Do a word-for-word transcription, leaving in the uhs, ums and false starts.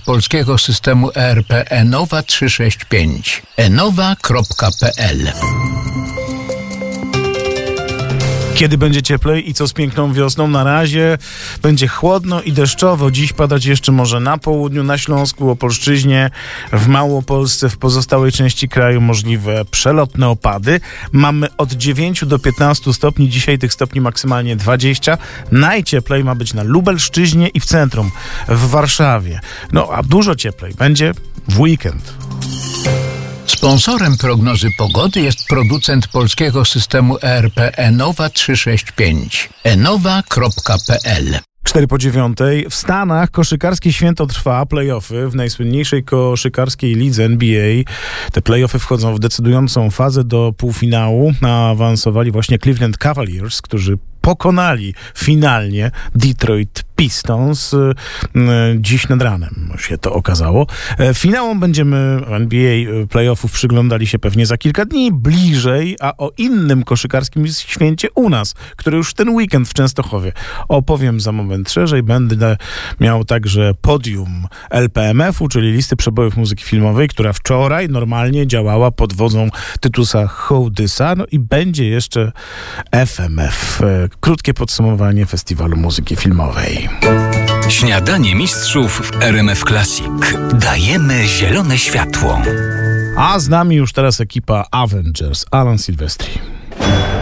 polskiego systemu E R P Enowa trzysta sześćdziesiąt pięć. enowa kropka p l. Kiedy będzie cieplej i co z piękną wiosną? Na razie będzie chłodno i deszczowo. Dziś padać jeszcze może na południu, na Śląsku, Opolszczyźnie, w Małopolsce, w pozostałej części kraju możliwe przelotne opady. Mamy od dziewięciu do piętnastu stopni. Dzisiaj tych stopni maksymalnie dwadzieścia. Najcieplej ma być na Lubelszczyźnie i w centrum, w Warszawie. No a dużo cieplej będzie w weekend. Sponsorem prognozy pogody jest producent polskiego systemu E R P Enowa trzysta sześćdziesiąt pięć. enowa kropka p l. cztery po dziewiątej. W Stanach koszykarskie święto trwa, play-offy w najsłynniejszej koszykarskiej lidze N B A. Te play-offy wchodzą w decydującą fazę do półfinału. Awansowali właśnie Cleveland Cavaliers, którzy pokonali finalnie Detroit Pistons dziś nad ranem się to okazało. Finałom będziemy N B A playoffów przyglądali się pewnie za kilka dni bliżej, a o innym koszykarskim święcie u nas, który już ten weekend w Częstochowie opowiem za moment szerzej. Będę miał także podium L P M F u, czyli listy przebojów muzyki filmowej, która wczoraj normalnie działała pod wodzą Tytusa Hołdysa. No i będzie jeszcze F M F. Krótkie podsumowanie Festiwalu Muzyki Filmowej. Śniadanie mistrzów w R M F Classic. Dajemy zielone światło. A z nami już teraz ekipa Avengers, Alan Silvestri.